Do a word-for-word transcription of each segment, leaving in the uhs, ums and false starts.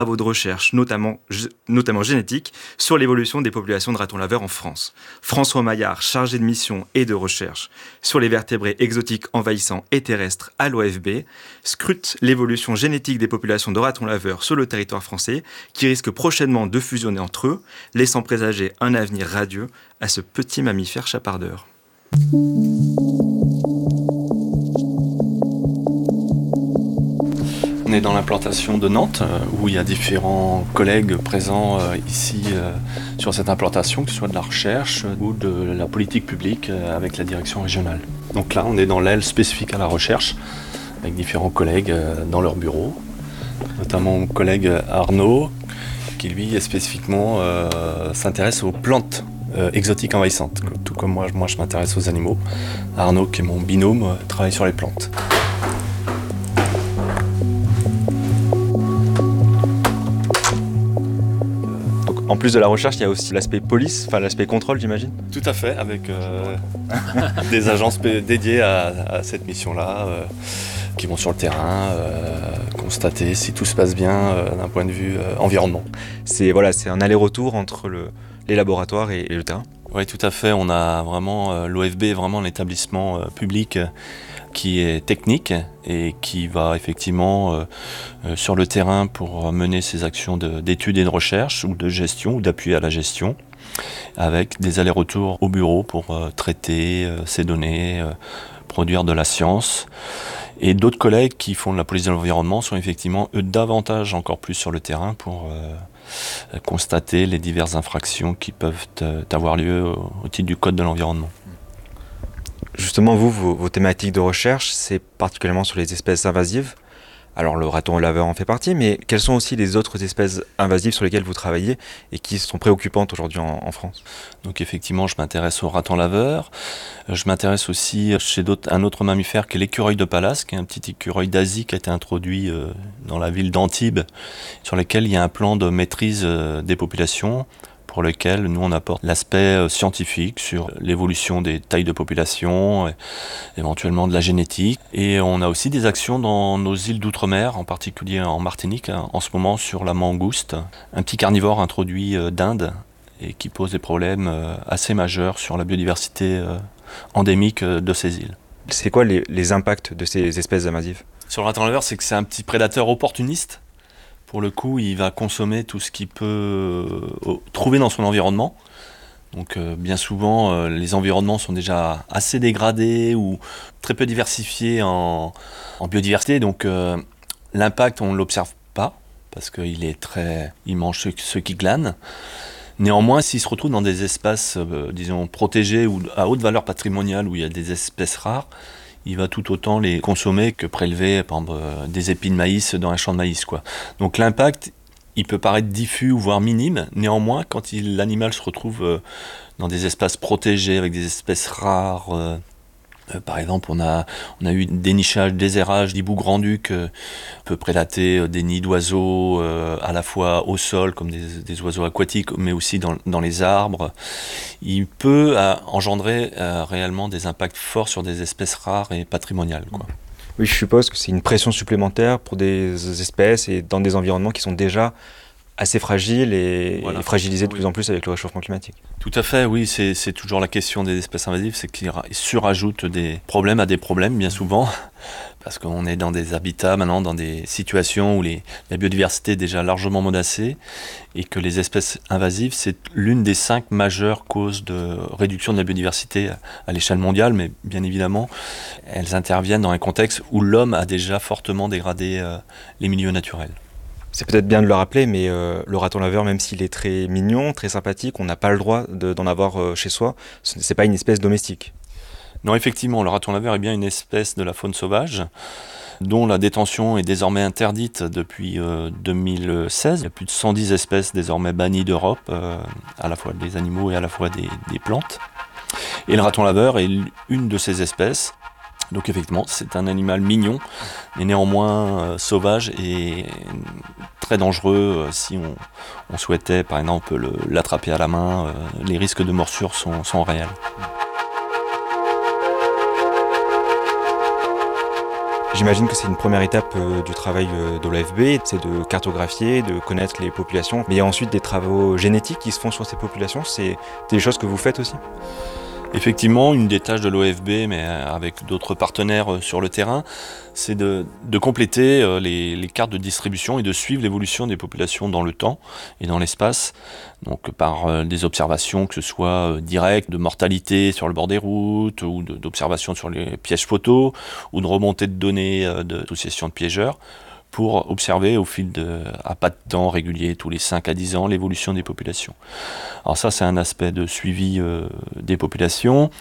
travaux de recherche, notamment, notamment génétiques, sur l'évolution des populations de ratons laveurs en France. François Maillard, chargé de mission et de recherche sur les vertébrés exotiques envahissants et terrestres à l'O F B, scrute l'évolution génétique des populations de ratons laveurs sur le territoire français, qui risquent prochainement de fusionner entre eux, laissant présager un avenir radieux à ce petit mammifère chapardeur. On est dans l'implantation de Nantes, où il y a différents collègues présents ici sur cette implantation, que ce soit de la recherche ou de la politique publique avec la direction régionale. Donc là, on est dans l'aile spécifique à la recherche, avec différents collègues dans leur bureau, notamment mon collègue Arnaud, qui lui spécifiquement euh, s'intéresse aux plantes euh, exotiques envahissantes. Tout comme moi, moi je m'intéresse aux animaux. Arnaud, qui est mon binôme, euh, travaille sur les plantes. En plus de la recherche, il y a aussi l'aspect police, enfin l'aspect contrôle, j'imagine. Tout à fait, avec euh, des agences dédiées à, à cette mission-là, euh, qui vont sur le terrain, euh, constater si tout se passe bien euh, d'un point de vue euh, environnement. C'est, voilà, c'est un aller-retour entre le, les laboratoires et, et le terrain. Oui, tout à fait. On a vraiment, euh, l'O F B est vraiment un établissement euh, public euh, qui est technique et qui va effectivement euh, euh, sur le terrain pour mener ses actions de, d'études et de recherche ou de gestion ou d'appui à la gestion, avec des allers-retours au bureau pour euh, traiter euh, ces données, euh, produire de la science. Et d'autres collègues qui font de la police de l'environnement sont effectivement, eux, davantage encore plus sur le terrain pour euh, constater les diverses infractions qui peuvent euh, avoir lieu au, au titre du Code de l'environnement. Justement, vous, vos, vos thématiques de recherche, c'est particulièrement sur les espèces invasives. Alors le raton laveur en fait partie, mais quelles sont aussi les autres espèces invasives sur lesquelles vous travaillez et qui sont préoccupantes aujourd'hui en, en France ? Donc effectivement, je m'intéresse aux ratons laveurs. Je m'intéresse aussi chez d'autres, un autre mammifère qui est l'écureuil de Pallas, qui est un petit écureuil d'Asie qui a été introduit euh, dans la ville d'Antibes, sur lequel il y a un plan de maîtrise euh, des populations, pour lequel nous on apporte l'aspect scientifique sur l'évolution des tailles de population, et éventuellement de la génétique. Et on a aussi des actions dans nos îles d'outre-mer, en particulier en Martinique, en ce moment sur la mangouste, un petit carnivore introduit d'Inde et qui pose des problèmes assez majeurs sur la biodiversité endémique de ces îles. C'est quoi les, les impacts de ces espèces invasives ? Sur le raton laveur, c'est que c'est un petit prédateur opportuniste. Pour le coup, il va consommer tout ce qu'il peut euh, trouver dans son environnement. Donc euh, bien souvent, euh, les environnements sont déjà assez dégradés ou très peu diversifiés en, en biodiversité. Donc euh, l'impact, on ne l'observe pas, parce qu'il est très, il mange ceux, ceux qui glanent. Néanmoins, s'il se retrouve dans des espaces, euh, disons, protégés ou à haute valeur patrimoniale, où il y a des espèces rares, il va tout autant les consommer que prélever, par exemple, euh, des épis de maïs dans un champ de maïs, quoi. Donc l'impact, il peut paraître diffus, voire minime. Néanmoins, quand il, l'animal se retrouve euh, dans des espaces protégés, avec des espèces rares, euh, euh, par exemple, on a, on a eu des nichages, des errages d'hibou grand-duc, euh, on peut prédater euh, des nids d'oiseaux, euh, à la fois au sol, comme des, des oiseaux aquatiques, mais aussi dans, dans les arbres. Il peut euh, engendrer euh, réellement des impacts forts sur des espèces rares et patrimoniales, quoi. Oui, je suppose que c'est une pression supplémentaire pour des espèces et dans des environnements qui sont déjà assez fragiles et, voilà. et fragilisés de oui. plus en plus avec le réchauffement climatique. Tout à fait, oui, c'est, c'est toujours la question des espèces invasives, c'est qu'ils surajoutent des problèmes à des problèmes, bien souvent, parce qu'on est dans des habitats maintenant, dans des situations où les, la biodiversité est déjà largement menacée, et que les espèces invasives, c'est l'une des cinq majeures causes de réduction de la biodiversité à, à l'échelle mondiale, mais bien évidemment, elles interviennent dans un contexte où l'homme a déjà fortement dégradé euh, les milieux naturels. C'est peut-être bien de le rappeler, mais euh, le raton laveur, même s'il est très mignon, très sympathique, on n'a pas le droit de, d'en avoir euh, chez soi. Ce n'est pas une espèce domestique. Non, effectivement, le raton laveur est bien une espèce de la faune sauvage, dont la détention est désormais interdite depuis euh, deux mille seize. Il y a plus de cent dix espèces désormais bannies d'Europe, euh, à la fois des animaux et à la fois des, des plantes. Et le raton laveur est une de ces espèces. Donc effectivement, c'est un animal mignon, mais néanmoins euh, sauvage et très dangereux euh, si on, on souhaitait, par exemple, le, l'attraper à la main. Euh, les risques de morsure sont, sont réels. J'imagine que c'est une première étape euh, du travail euh, de l'O F B, c'est de cartographier, de connaître les populations. Mais il y a ensuite des travaux génétiques qui se font sur ces populations. C'est des choses que vous faites aussi ? Effectivement, une des tâches de l'O F B, mais avec d'autres partenaires sur le terrain, c'est de, de compléter les, les cartes de distribution et de suivre l'évolution des populations dans le temps et dans l'espace. Donc par des observations, que ce soit directes, de mortalité sur le bord des routes, ou de, d'observations sur les pièges photos, ou de remontée de données d'associations de piégeurs, pour observer au fil de, à pas de temps régulier, tous les cinq à dix ans, l'évolution des populations. Alors ça, c'est un aspect de suivi euh, des populations,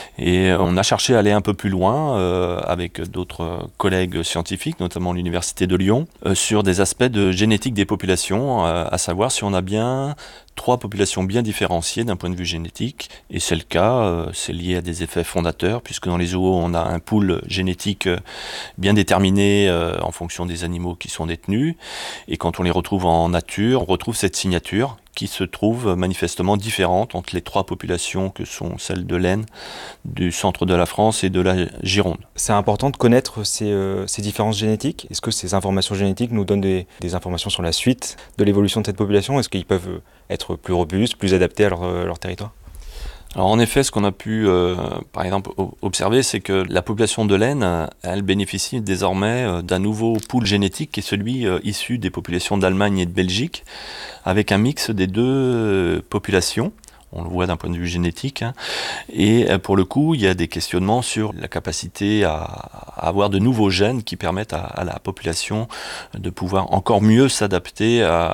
et on a cherché à aller un peu plus loin euh, avec d'autres collègues scientifiques, notamment l'Université de Lyon, euh, sur des aspects de génétique des populations, euh, à savoir si on a bien trois populations bien différenciées d'un point de vue génétique, et c'est le cas, euh, c'est lié à des effets fondateurs, puisque dans les zoos, on a un pool génétique bien déterminé euh, en fonction des animaux qui sont détenus, et quand on les retrouve en nature, on retrouve cette signature qui se trouve manifestement différente entre les trois populations que sont celles de l'Aisne, du centre de la France et de la Gironde. C'est important de connaître ces, euh, ces différences génétiques. Est-ce que ces informations génétiques nous donnent des, des informations sur la suite de l'évolution de cette population ? Est-ce qu'ils peuvent être plus robustes, plus adaptés à leur, euh, leur territoire ? Alors en effet, ce qu'on a pu, euh, par exemple, observer, c'est que la population de l'Aisne, elle bénéficie désormais euh, d'un nouveau pool génétique qui est celui euh, issu des populations d'Allemagne et de Belgique, avec un mix des deux euh, populations. On le voit d'un point de vue génétique. Hein. Et euh, pour le coup, il y a des questionnements sur la capacité à, à avoir de nouveaux gènes qui permettent à, à la population de pouvoir encore mieux s'adapter à,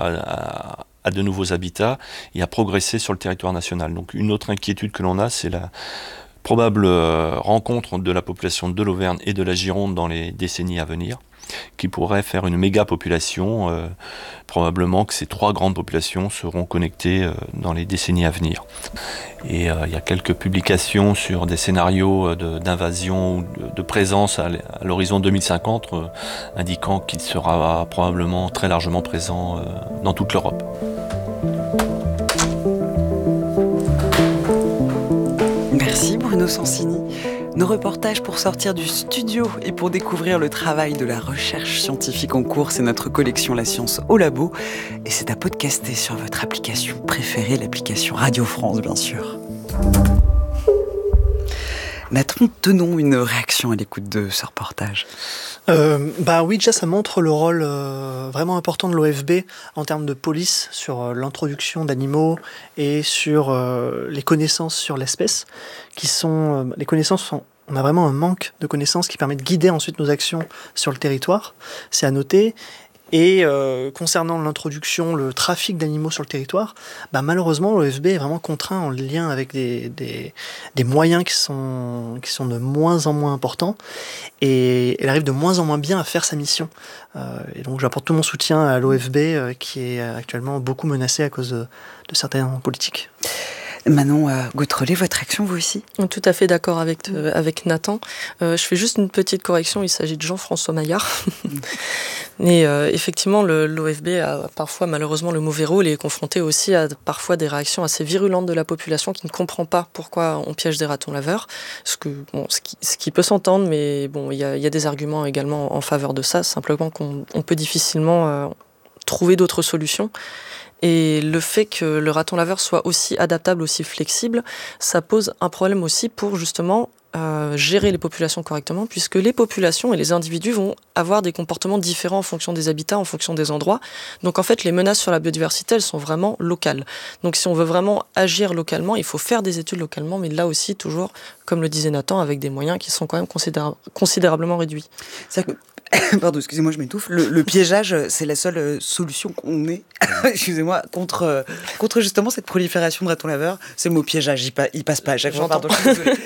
à à de nouveaux habitats et à progresser sur le territoire national. Donc une autre inquiétude que l'on a, c'est la probable rencontre de la population de l'Auvergne et de la Gironde dans les décennies à venir, qui pourrait faire une méga population. Euh, probablement que ces trois grandes populations seront connectées euh, dans les décennies à venir. Et euh, il y a quelques publications sur des scénarios de, d'invasion ou de, de présence à l'horizon deux mille cinquante, euh, indiquant qu'il sera probablement très largement présent euh, dans toute l'Europe. Merci Bruno Sansini. Nos reportages pour sortir du studio et pour découvrir le travail de la recherche scientifique en cours, c'est notre collection La Science au Labo. Et c'est à podcaster sur votre application préférée, l'application Radio France, bien sûr. Nathan, tenons une réaction à l'écoute de ce reportage. Euh, bah oui, déjà ça montre le rôle euh, vraiment important de l'O F B en termes de police sur euh, l'introduction d'animaux et sur euh, les connaissances sur l'espèce, qui sont euh, les connaissances sont, on a vraiment un manque de connaissances qui permet de guider ensuite nos actions sur le territoire, c'est à noter. Et euh, concernant l'introduction, le trafic d'animaux sur le territoire, bah malheureusement l'O F B est vraiment contraint en lien avec des, des, des moyens qui sont, qui sont de moins en moins importants, et elle arrive de moins en moins bien à faire sa mission. Euh, et donc j'apporte tout mon soutien à l'O F B euh, qui est actuellement beaucoup menacé à cause de, de certaines politiques. Manon euh, Gautrelet, votre action, vous aussi ? Tout à fait d'accord avec, euh, avec Nathan. Euh, je fais juste une petite correction, il s'agit de Jean-François Maillard. Mais euh, effectivement, le, l'O F B a parfois malheureusement le mauvais rôle et est confronté aussi à parfois des réactions assez virulentes de la population qui ne comprend pas pourquoi on piège des ratons laveurs. Ce, que, bon, ce, qui, ce qui peut s'entendre, mais bon, il y a, y a des arguments également en faveur de ça, simplement qu'on on peut difficilement euh, trouver d'autres solutions. Et le fait que le raton laveur soit aussi adaptable, aussi flexible, ça pose un problème aussi pour justement euh, gérer les populations correctement, puisque les populations et les individus vont avoir des comportements différents en fonction des habitats, en fonction des endroits. Donc en fait, les menaces sur la biodiversité, elles sont vraiment locales. Donc si on veut vraiment agir localement, il faut faire des études localement, mais là aussi, toujours, comme le disait Nathan, avec des moyens qui sont quand même considéra- considérablement réduits. C'est-à-dire que Pardon, excusez-moi, je m'étouffe. Le, le piégeage, c'est la seule solution qu'on ait, excusez-moi, contre, contre justement cette prolifération de ratons laveurs. C'est le mot piégeage, il, pa- il passe pas à chaque fois. Pardon, je suis désolée.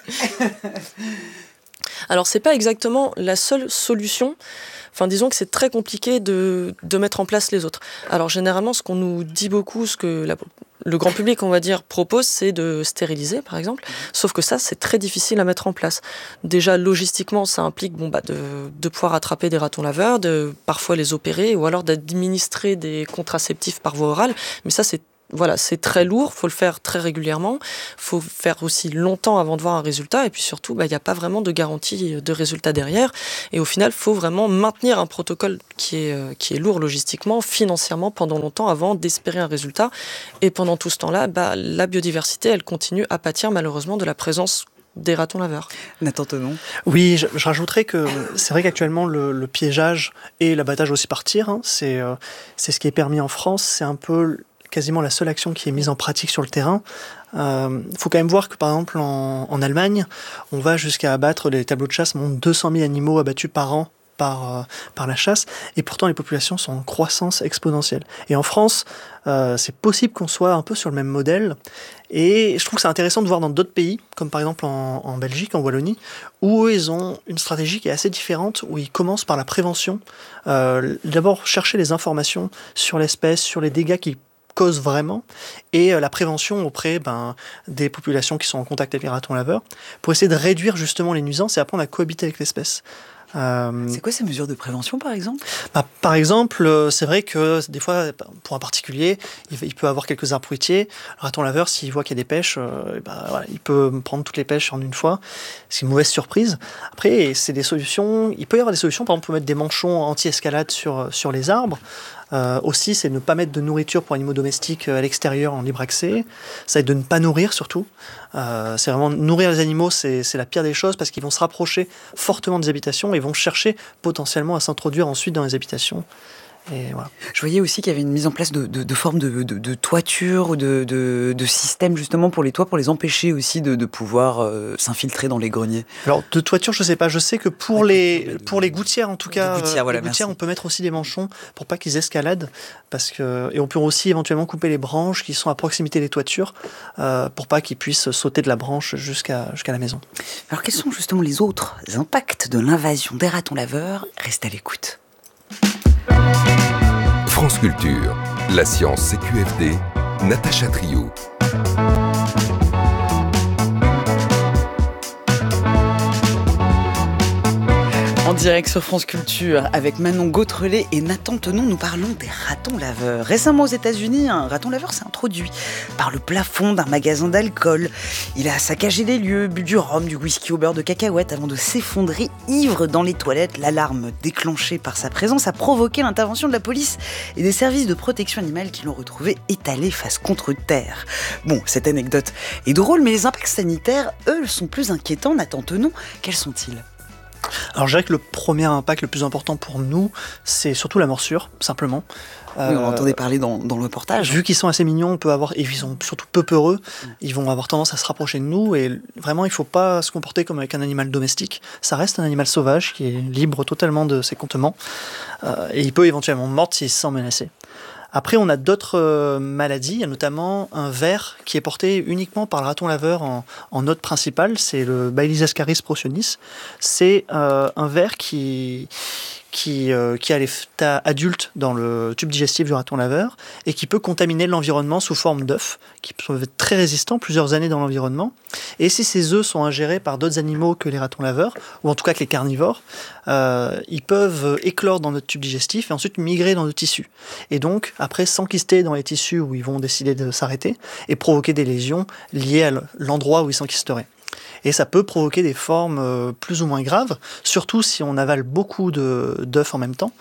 Alors, c'est pas exactement la seule solution. Enfin, disons que c'est très compliqué de, de mettre en place les autres. Alors, généralement, ce qu'on nous dit beaucoup, ce que la, le grand public, on va dire, propose, c'est de stériliser, par exemple. Sauf que ça, c'est très difficile à mettre en place. Déjà, logistiquement, ça implique bon, bah, de, de pouvoir attraper des ratons laveurs, de parfois les opérer, ou alors d'administrer des contraceptifs par voie orale. Mais ça, c'est voilà, c'est très lourd, il faut le faire très régulièrement, il faut faire aussi longtemps avant de voir un résultat, et puis surtout, bah, il n'y a pas vraiment de garantie de résultat derrière, et au final, il faut vraiment maintenir un protocole qui est, euh, qui est lourd logistiquement, financièrement, pendant longtemps avant d'espérer un résultat, et pendant tout ce temps-là, bah, la biodiversité, elle continue à pâtir malheureusement de la présence des ratons laveurs. Nathan Tenon. Oui, je, je rajouterais que c'est vrai qu'actuellement le, le piégeage et l'abattage aussi par tir, hein, c'est, euh, c'est ce qui est permis en France, c'est un peu quasiment la seule action qui est mise en pratique sur le terrain. Il euh, faut quand même voir que par exemple en, en Allemagne, on va jusqu'à abattre, les tableaux de chasse montrent deux cent mille animaux abattus par an par, euh, par la chasse, et pourtant les populations sont en croissance exponentielle. Et en France, euh, c'est possible qu'on soit un peu sur le même modèle, et je trouve que c'est intéressant de voir dans d'autres pays, comme par exemple en, en Belgique, en Wallonie, où eux, ils ont une stratégie qui est assez différente, où ils commencent par la prévention. Euh, d'abord, chercher les informations sur l'espèce, sur les dégâts qu'ils cause vraiment, et euh, la prévention auprès ben, des populations qui sont en contact avec les ratons laveurs, pour essayer de réduire justement les nuisances et apprendre à cohabiter avec l'espèce. Euh, c'est quoi ces mesures de prévention, par exemple ? bah, Par exemple, euh, c'est vrai que des fois, pour un particulier, il, il peut avoir quelques arbres fruitiers. Le raton laveur, s'il voit qu'il y a des pêches, euh, bah, voilà, il peut prendre toutes les pêches en une fois. C'est une mauvaise surprise. Après, c'est des solutions. Il peut y avoir des solutions. Par exemple, on peut mettre des manchons anti-escalade sur, sur les arbres. Euh, aussi, c'est ne pas mettre de nourriture pour animaux domestiques à l'extérieur en libre accès. Ça aide de ne pas nourrir, surtout. Euh, c'est vraiment nourrir les animaux, c'est, c'est la pire des choses parce qu'ils vont se rapprocher fortement des habitations et vont chercher potentiellement à s'introduire ensuite dans les habitations. Et voilà. Je voyais aussi qu'il y avait une mise en place de, de, de formes de, de, de toiture ou de, de, de systèmes justement pour les toits, pour les empêcher aussi de, de pouvoir euh, s'infiltrer dans les greniers. Alors de toiture, je sais pas. Je sais que pour ouais, les pour les gouttières en tout cas, gouttières, voilà, les gouttières, on peut mettre aussi des manchons pour pas qu'ils escaladent, parce que et on peut aussi éventuellement couper les branches qui sont à proximité des toitures euh, pour pas qu'ils puissent sauter de la branche jusqu'à jusqu'à la maison. Alors quels sont justement les autres impacts de l'invasion des ratons laveurs ? Restez à l'écoute. France Culture, la science C Q F D, Natacha Trio. En direct sur France Culture, avec Manon Gautrelet et Nathan Tenon, nous parlons des ratons laveurs. Récemment aux États-Unis, un raton laveur s'est introduit par le plafond d'un magasin d'alcool. Il a saccagé les lieux, bu du rhum, du whisky au beurre de cacahuète avant de s'effondrer ivre dans les toilettes. L'alarme déclenchée par sa présence a provoqué l'intervention de la police et des services de protection animale qui l'ont retrouvé étalé face contre terre. Bon, cette anecdote est drôle, mais les impacts sanitaires, eux, sont plus inquiétants. Nathan Tenon, quels sont-ils ? Alors je dirais que le premier impact le plus important pour nous, c'est surtout la morsure, simplement. Oui, on euh, entendait parler dans, dans le reportage. Vu qu'ils sont assez mignons, on peut avoir, et ils sont surtout peu peureux, mmh. ils vont avoir tendance à se rapprocher de nous, et vraiment il ne faut pas se comporter comme avec un animal domestique. Ça reste un animal sauvage qui est libre totalement de ses comportements, euh, et il peut éventuellement mordre s'il se sent menacé. Après, on a d'autres euh, maladies. Il y a notamment un ver qui est porté uniquement par le raton laveur en, en hôte principal. C'est le Baelisascaris procyonis. C'est euh, un ver qui, qui, euh, qui a l'état adulte dans le tube digestif du raton laveur et qui peut contaminer l'environnement sous forme d'œufs, qui peuvent être très résistants plusieurs années dans l'environnement. Et si ces œufs sont ingérés par d'autres animaux que les ratons laveurs, ou en tout cas que les carnivores, euh, ils peuvent éclore dans notre tube digestif et ensuite migrer dans nos tissus. Et donc, après, s'enquister dans les tissus où ils vont décider de s'arrêter et provoquer des lésions liées à l'endroit où ils s'enquisteraient. Et ça peut provoquer des formes euh, plus ou moins graves, surtout si on avale beaucoup de, d'œufs en même temps,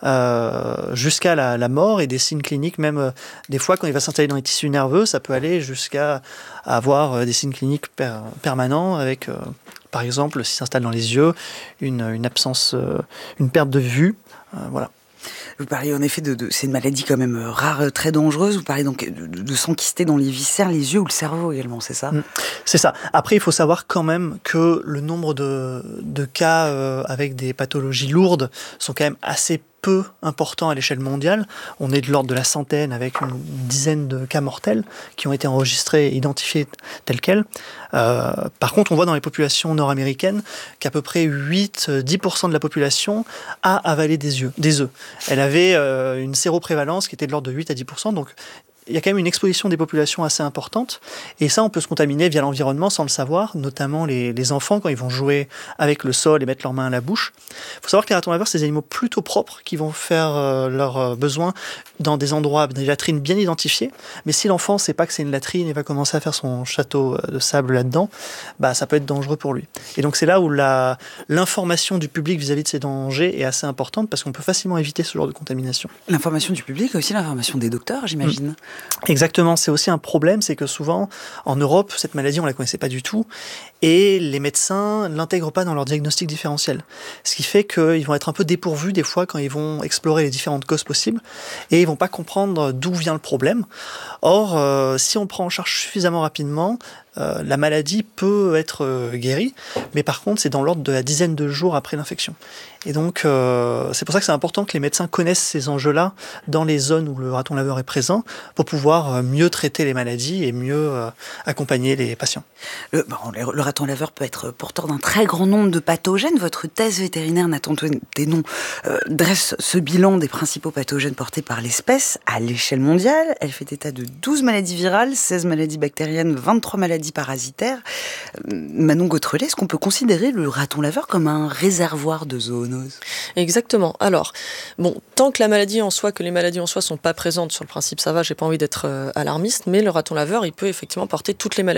euh, jusqu'à la, la mort et des signes cliniques, même euh, des fois quand il va s'installer dans les tissus nerveux, ça peut aller jusqu'à avoir euh, des signes cliniques per, permanents avec, euh, par exemple, s'il s'installe dans les yeux, une, une absence, euh, une perte de vue, euh, voilà. Vous parlez en effet de, de c'est une maladie quand même rare, très dangereuse. Vous parlez donc de, de, de s'enquister dans les viscères, les yeux ou le cerveau également, c'est ça ? C'est ça. Après, il faut savoir quand même que le nombre de, de cas euh, avec des pathologies lourdes sont quand même assez peu important à l'échelle mondiale. On est de l'ordre de la centaine avec une dizaine de cas mortels qui ont été enregistrés et identifiés tels quels. Euh, par contre, on voit dans les populations nord-américaines qu'à peu près huit à dix pour cent de la population a avalé des, yeux, des œufs. Elle avait euh, une séroprévalence qui était de l'ordre de huit à dix pour cent, donc il y a quand même une exposition des populations assez importante. Et ça, on peut se contaminer via l'environnement sans le savoir, notamment les, les enfants quand ils vont jouer avec le sol et mettre leurs mains à la bouche. Il faut savoir que les ratons laveurs, c'est des animaux plutôt propres qui vont faire euh, leurs euh, besoins dans des endroits, des latrines bien identifiées. Mais si l'enfant ne sait pas que c'est une latrine et va commencer à faire son château de sable là-dedans, bah, ça peut être dangereux pour lui. Et donc c'est là où la, l'information du public vis-à-vis de ces dangers est assez importante parce qu'on peut facilement éviter ce genre de contamination. L'information du public et aussi l'information des docteurs, j'imagine. Mmh. Exactement, c'est aussi un problème, c'est que souvent, en Europe, cette maladie, on ne la connaissait pas du tout, et les médecins ne l'intègrent pas dans leur diagnostic différentiel. Ce qui fait qu'ils vont être un peu dépourvus des fois quand ils vont explorer les différentes causes possibles, et ils ne vont pas comprendre d'où vient le problème. Or, euh, si on le prend en charge suffisamment rapidement, Euh, la maladie peut être euh, guérie, mais par contre, c'est dans l'ordre de la dizaine de jours après l'infection. Et donc, euh, c'est pour ça que c'est important que les médecins connaissent ces enjeux-là dans les zones où le raton laveur est présent pour pouvoir euh, mieux traiter les maladies et mieux euh, accompagner les patients. Le, bon, le, le raton laveur peut être porteur d'un très grand nombre de pathogènes. Votre thèse vétérinaire, Nathan Thénon, euh, dresse ce bilan des principaux pathogènes portés par l'espèce à l'échelle mondiale. Elle fait état de douze maladies virales, seize maladies bactériennes, vingt-trois maladies parasitaires. Manon Gautrelet, est-ce qu'on peut considérer le raton laveur comme un réservoir de zoonose ? Exactement. Alors, bon, tant que la maladie en soi, que les maladies en soi sont pas présentes, sur le principe ça va, j'ai pas envie d'être euh, alarmiste, mais le raton laveur, il peut effectivement porter toutes les maladies